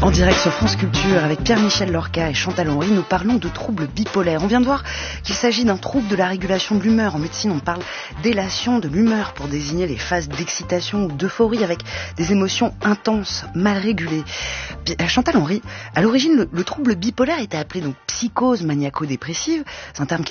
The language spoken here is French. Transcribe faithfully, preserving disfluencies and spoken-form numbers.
En direct sur France Culture avec Pierre-Michel Lorca et Chantal Henry, nous parlons de troubles bipolaires. On vient de voir qu'il s'agit d'un trouble de la régulation de l'humeur. En médecine, on parle d'élation de l'humeur pour désigner les phases d'excitation ou d'euphorie avec des émotions intenses, mal régulées. Chantal Henry, à l'origine, le, le trouble bipolaire était appelé donc psychose maniaco-dépressive. C'est un terme qui